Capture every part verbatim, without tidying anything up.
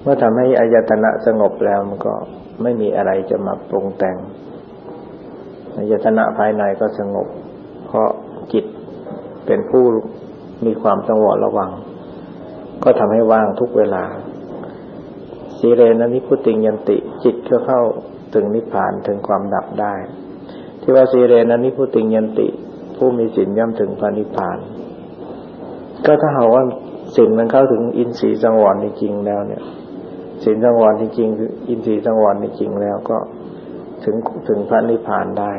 มื่อทำให้อายตนะสงบแล้วมันก็ไม่มีอะไรจะมาปรุงแต่งอายตนะภายในก็สงบเพราะจิตเป็นผู้มีความสงบระวังก็ทำให้ว่างทุกเวลาสีเรนะนิพพุติยันติจิตก็เข้าถึงนิพพานถึงความดับได้ที่ว่าสีเรนะนิพพุติยันติผู้มีศีลย่อมถึงพระนิพพานก็ถ้าหากว่าศีลมันเข้าถึงอินทรีย์สังวรจริงๆแล้วเนี่ยศีลสังวรจริงๆคืออินทรีย์สังวรจริงๆแล้วก็ถึงถึงพระนิพพานได้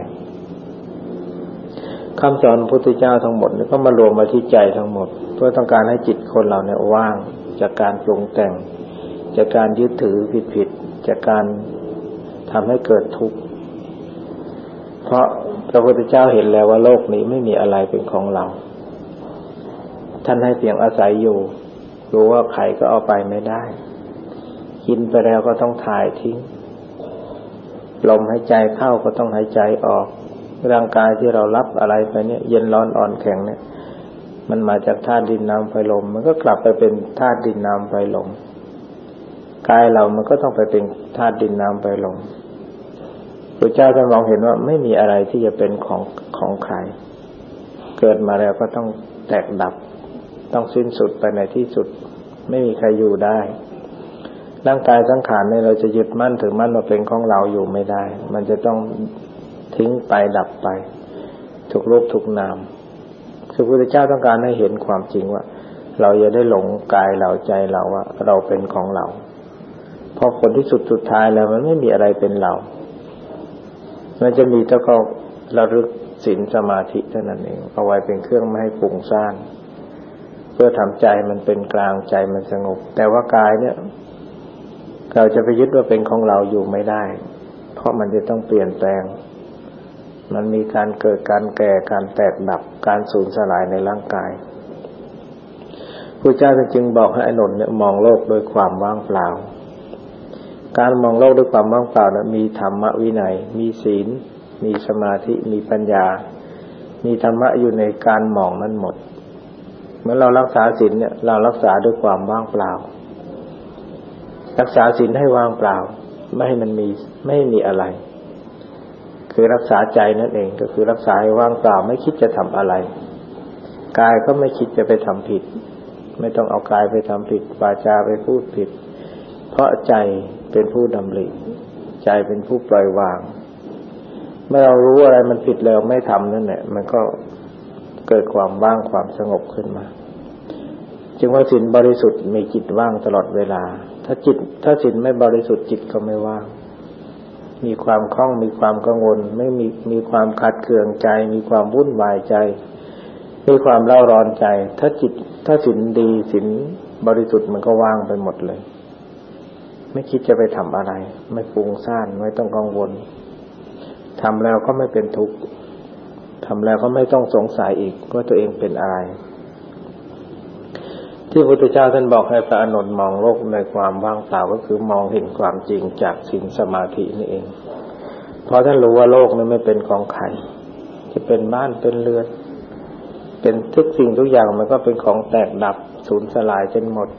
คำสอนพระพุทธเจ้าทั้งหมดก็มารวมมาที่ใจทั้งหมดเพื่อต้องการให้จิตคนเราเนี่ยว่างจากการปรุงแต่งจากการยึดถือผิดๆจากการทำให้เกิดทุกข์เพราะพระพุทธเจ้าเห็นแล้วว่าโลกนี้ไม่มีอะไรเป็นของเราท่านให้เพียงอาศัยอยู่รู้ว่าใครก็เอาไปไม่ได้กินไปแล้วก็ต้องถ่ายทิ้งลมหายใจเข้าก็ต้องหายใจออกร่างกายที่เรารับอะไรไปเนี่ยเย็นร้อนอ่อนแข็งเนี่ยมันมาจากธาตุดินน้ำไฟลมมันก็กลับไปเป็นธาตุดินน้ำไฟลมกายเรามันก็ต้องไปเป็นธาตุดินน้ำไฟลมพระเจ้าท่านมองเห็นว่าไม่มีอะไรที่จะเป็นของของใครเกิดมาแล้วก็ต้องแตกดับต้องสิ้นสุดไปในที่สุดไม่มีใครอยู่ได้ร่างกายสังขารเนี่ยเราจะยึดมั่นถือมั่นว่าเป็นของเราอยู่ไม่ได้มันจะต้องทิ้งไปดับไปทุกรูปทุกนามพระพุทธเจ้าต้องการให้เห็นความจริงว่าเราอย่าได้หลงกายเราใจเราว่าเราเป็นของเราเพราะผลที่สุดสุดท้ายแล้วมันไม่มีอะไรเป็นเรามันจะมีแต่ก็ระลึกศีลสมาธิเท่านั้นเองเอาไว้เป็นเครื่องไม่ให้ฟุ้งซ่านเพื่อทำใจมันเป็นกลางใจมันสงบแต่ว่ากายเนี่ยเราจะไปยึดว่าเป็นของเราอยู่ไม่ได้เพราะมันจะต้องเปลี่ยนแปลงมันมีการเกิดการแก่การแตกดับการสูญสลายในร่างกายพระเจ้าจึงบอกให้อานนท์เนี่ยมองโลกโดยความว่างเปล่าการมองโลกด้วยความว่างเปล่านะมีธรรมวินัยมีศีลมีสมาธิมีปัญญามีธรรมะอยู่ในการมองนั้นหมดเมื่อเรารักษาศีลเนี่ยเรารักษาด้วยความว่างเปล่ารักษาศีลให้ว่างเปล่าไม่ให้มันมีไม่ให้มีอะไรคือรักษาใจนั่นเองก็คือรักษาให้ว่างเปล่าไม่คิดจะทำอะไรกายก็ไม่คิดจะไปทำผิดไม่ต้องเอากายไปทำผิดวาจาไปพูดผิดเพราะใจเป็นผู้ดำริใจเป็นผู้ปล่อยวางเมื่อเรารู้อะไรมันผิดแล้วไม่ทำนั่นแหละมันก็เกิดความว่างความสงบขึ้นมาจึงว่าศีลบริสุทธิ์มีจิตว่างตลอดเวลาถ้าจิตถ้าศีลไม่บริสุทธิ์จิตก็ไม่ว่างมีความคล่องมีความกังวลไม่มีมีความขัดเคืองใจมีความวุ่นวายใจมีความเร่าร้อนใจถ้าจิตถ้าศีลดีศีลบริสุทธิ์มันก็ว่างไปหมดเลยไม่คิดจะไปทำอะไรไม่ฟุ้งซ่านไม่ต้องกังวลทำแล้วก็ไม่เป็นทุกข์ทำแล้วก็ไม่ต้องสงสัยอีกว่าตัวเองเป็นอะไรที่พระพุทธเจ้าท่านบอกให้พระอานนท์มองโลกในความว่างเปล่าก็คือมองเห็นความจริงจากศีลสมาธินี่เองเพราะท่านรู้ว่าโลกนี้ไม่เป็นของใครจะเป็นบ้านเป็นเรือนเป็นทุกสิ่งทุกอย่างมันก็เป็นของแตกดับสูญสลายจนหมด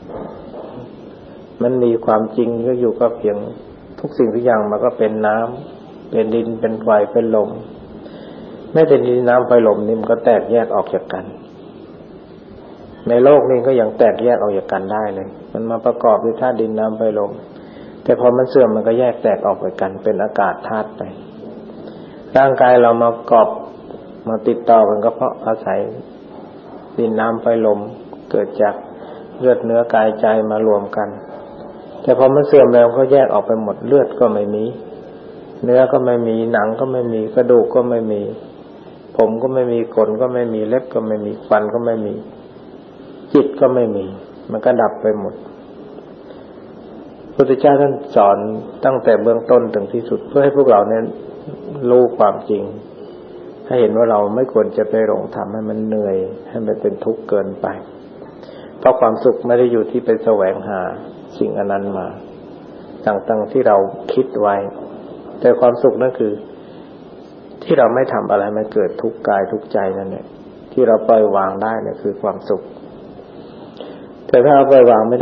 มันมีความจริงก็อยู่ก็เพียงทุกสิ่งทุกอย่างมันก็เป็นน้ำเป็นดินเป็นไฟเป็นลมไม่เป็นดินน้ำไฟลมนี่มันก็แตกแยกออกจากกันในโลกนี้ก็ยังแตกแยกออกจากกันได้เลยมันมาประกอบด้วยธาตุดินน้ำไฟลมแต่พอมันเสื่อมมันก็แยกแตกออกจากกันเป็นอากาศธาตุไปร่างกายเรามาประกอบมาติดต่อกันก็เพราะอาศัยดินน้ำไฟลมเกิดจากเลือดเนื้อกายใจมารวมกันแต่พอมันเสื่อมแล้วก็แยกออกไปหมดเลือดก็ไม่มีเนื้อก็ไม่มีหนังก็ไม่มีกระดูกก็ไม่มีผมก็ไม่มีขนก็ไม่มีเล็บก็ไม่มีฟันก็ไม่มีจิตก็ไม่มีมันก็ดับไปหมดพระพุทธเจ้าท่านสอนตั้งแต่เบื้องต้นถึงที่สุดเพื่อให้พวกเราเนี่ยรู้ความจริงให้เห็นว่าเราไม่ควรจะไปหลงทำให้มันเหนื่อยให้มันเป็นทุกข์เกินไปเพราะความสุขไม่ได้อยู่ที่ไปแสวงหาสิ่งอันนั้นมาต่างๆที่เราคิดไว้แต่ความสุขนั่นคือที่เราไม่ทำอะไรมันเกิดทุกข์กายทุกข์ใจนั่นแหละที่เราปล่อยวางได้เนี่ยคือความสุขแต่ถ้าเราปล่อยวางไม่ได้